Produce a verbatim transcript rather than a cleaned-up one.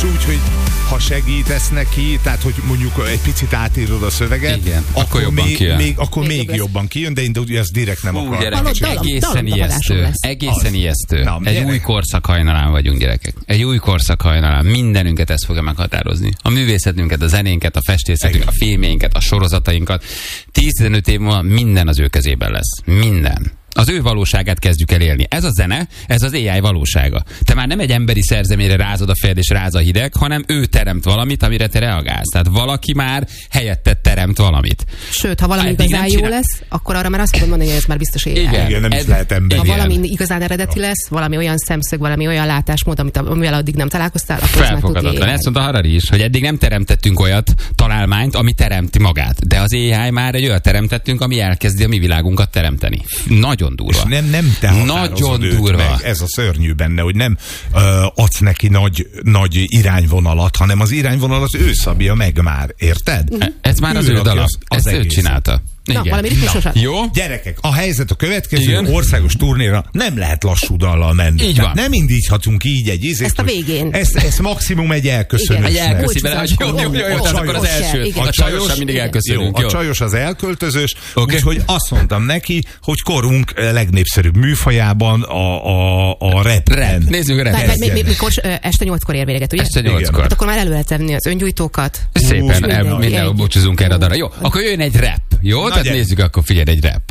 És úgy, hogy ha segítesz neki, tehát hogy mondjuk egy picit átírod a szöveget, igen, akkor, akkor jobban még, kijön. még, akkor még, még jobban kijön, de én ugye ezt direkt nem Hú, akar. gyerekek, egészen ijesztő. Egészen ijesztő. Na, egy gyerek. új korszak hajnalán vagyunk, gyerekek. Egy új korszak hajnalán. Mindenünket ez fogja meghatározni. A művészetünket, a zenénket, a festészetünket, a filmjeinket, a sorozatainkat. tíz-tizenöt év múlva minden az ő kezében lesz. Minden. Az ő valóságát kezdjük el élni. Ez a zene, ez az á i valósága. Te már nem egy emberi szerzeményre rázod a fejed és ráz a hideg, hanem ő teremt valamit, amire te reagálsz. Tehát valaki már helyetted teremt valamit. Sőt, ha valami Eddig igazán nem jó csinál- lesz, akkor arra már azt tudod mondani, hogy ez már biztos á i. Igen. Igen, nem is Ez- lehet ember. Ha igen. valami igazán eredeti lesz, valami olyan szemszög, valami olyan látásmód, amit, amivel addig nem találkoztál, akkor ez már tud Felfogadatlan. á i. Ezt mondta Harari is, hogy eddig nem teremtettünk olyat találmányt, ami teremti magát. De az á i már egy olyat teremtettünk, ami elkezdi a mi világunkat teremteni. Nagyon durva. És nem, nem te határozod Nagyon őt durva. meg. Ez a szörnyű benne, hogy nem uh, adsz neki nagy, nagy irányvonalat, hanem az irányvonalat ő szabja meg már. Érted? Ez már az Ő ő rakja dala. az- az Ezt ő egészet. csinálta. Na, Igen. valami ritmusosan. Jó? Gyerekek, a helyzet a következő, Igen. országos turnéra nem lehet lassú dallal menni. Így Tehát van. nem indíthatunk így egy ízét. Ezt a hogy végén. Ezt, ezt maximum egy elköszönösnek. Egy elköszi bele, hogy jó, Búcsúzáskor. jó, jó, jó, Ó, tehát akkor az csajos. első. Igen. A csajosra mindig Igen. elköszönünk. Jó, Jó. a csajos az elköltözős, Oké. úgyhogy azt mondtam neki, hogy korunk legnépszerűbb műfajában a, a, a rap. Rap. Nézzük a Tehát, rap. mi- mi- mikor ö, este nyolckor ér véget, ugye? Este Igen. nyolckor. Hát akkor már elő lehet tenni az öngyújtókat. Szépen, Ú, el, mindenki mindenhol egy. búcsúzunk erre a darra. Jó, akkor jön egy rap. Jó, tehát gyere. nézzük, akkor figyelj, egy rap.